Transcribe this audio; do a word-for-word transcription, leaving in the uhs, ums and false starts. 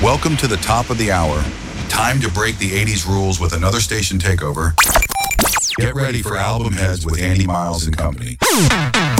Welcome to the top of the hour. Time to break the eighties rules with another station takeover. Get ready for Album Heads with Andy Miles and Company.